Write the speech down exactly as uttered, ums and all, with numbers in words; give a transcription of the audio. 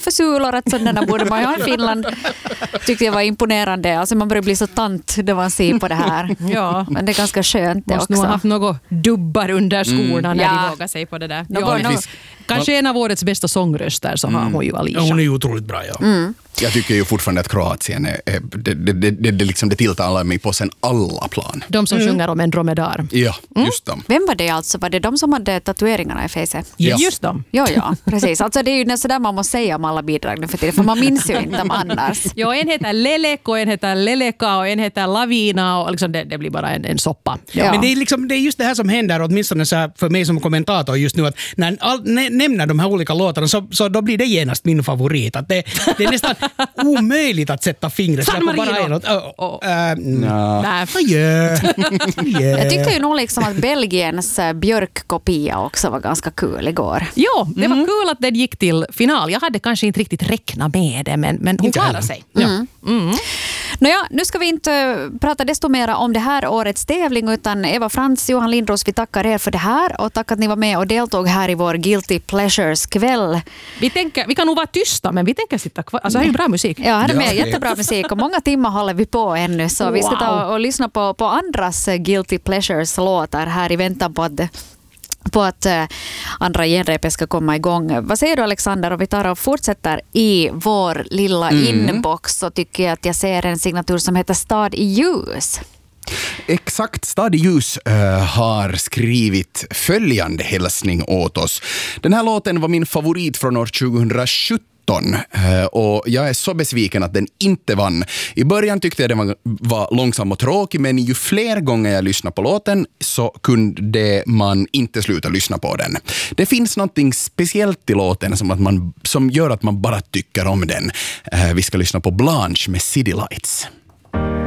för sulor att sådana borde man ju ha i Finland. Tyckte jag var imponerande. Alltså man börjar bli så tant då man ser på det här. Ja. Men det är ganska skönt det måste också. Måste nog ha haft något dubbar under skorna mm. när ja. de vågar sig på det där. No, ja, no. Kanske en av årets bästa sångröster så mm. har hon ju Alicia. Ja, hon är ju otroligt bra, ja. Mm. Jag tycker ju fortfarande att Kroatien är, är det, det, det, det, det, liksom det tilltalar mig på sen alla plan. De som mm. sjunger om en dromedar. Ja, mm. just dem. Vem var det alltså? Var det de som hade tatueringarna i facet? Ja, just dem. Ja, ja, precis. Alltså det är ju nästan där man måste säga om alla bidrag nu för tiden, för man minns ju inte dem annars. Ja, en heter Lelek och en heter Leleka och en heter Lavina och liksom det, det blir bara en, en soppa. Ja. Men det är, liksom, det är just det här som händer, åtminstone så här för mig som kommentator just nu, att när all, nä, nämner de här olika låtarna så, så då blir det genast min favorit. Att det, det är nästan omöjligt att sätta fingret San på bara en. Oh, oh. Uh, no. Nej. Yeah. Yeah. Jag tyckte ju nog liksom att Belgiens Björk-kopia också var ganska kul igår. Ja, det var mm. kul att den gick till final. Jag hade kanske inte riktigt räknat med det, men, men hon klarade sig. Mm. Mm. Nåja, nu ska vi inte prata desto mer om det här årets tävling, utan Eva Frans, Johan Lindros, vi tackar er för det här och tack att ni var med och deltog här i vår Guilty Pleasures-kväll. Vi, tänker, vi kan nog vara tysta, men vi tänker sitta kvar. Alltså, här är ju bra musik. Ja, här är med Ja, jättebra musik och många timmar håller vi på ännu, så wow. vi ska ta och lyssna på, på andras Guilty Pleasures-låtar här i väntan på att på att uh, andra genrepet ska komma igång. Vad säger du, Alexander? Och vi tar och fortsätter i vår lilla mm. inbox, så tycker jag att jag ser en signatur som heter Stad i ljus. Exakt, Stad i ljus uh, har skrivit följande hälsning åt oss. Den här låten var min favorit från år tjugohundrasjutton. Och jag är så besviken att den inte vann. I början tyckte jag den var, var långsam och tråkig, men ju fler gånger jag lyssnade på låten så kunde man inte sluta lyssna på den. Det finns någonting speciellt i låten som, att man, som gör att man bara tycker om den. Vi ska lyssna på Blanche med City Lights.